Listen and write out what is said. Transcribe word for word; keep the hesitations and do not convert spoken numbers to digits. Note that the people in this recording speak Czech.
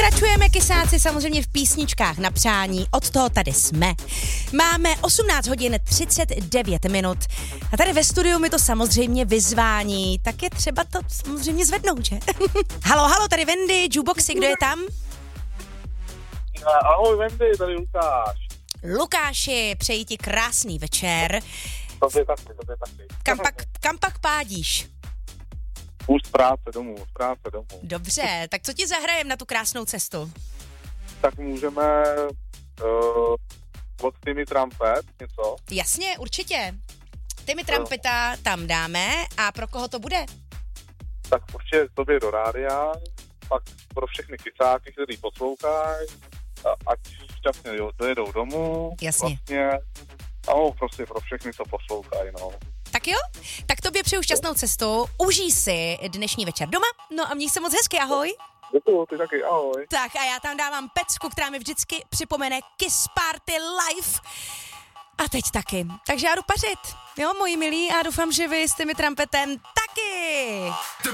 Pokračujeme, kysáci, samozřejmě v písničkách na přání, od toho tady jsme. Máme osmnáct hodin třicet devět minut a tady ve studiu mi to samozřejmě vyzvání, tak je třeba to samozřejmě zvednout, že? Halo, halo, tady Wendy, Juboxy, kdo je tam? Ahoj Wendy, tady Lukáš. Lukáši, přeji ti krásný večer. To je taky, to je taky. Kam pak, kam pak pádíš? Už z práce domů, z práce domů. Dobře, tak co ti zahrajem na tu krásnou cestu? Tak můžeme uh, od Timmy Trumpet něco? Jasně, určitě. Timmy Trumpeta tam dáme a pro koho to bude? Tak určitě tobě do rádia, pak pro všechny kysáky, kteří poslouchají, ať šťastně dojedou domů. Jasně. Vlastně, no, prostě pro všechny, co poslouchají, no. Tak jo, tak tobě přeju šťastnou cestu, užij si dnešní večer doma, no a měj se moc hezky, ahoj. Děkuju, ty taky, ahoj. Tak a já tam dávám pecku, která mi vždycky připomene Kiss Party Live. A teď taky. Takže já jdu pařit, jo, moji milí, a doufám, že vy s těmi trumpetem taky.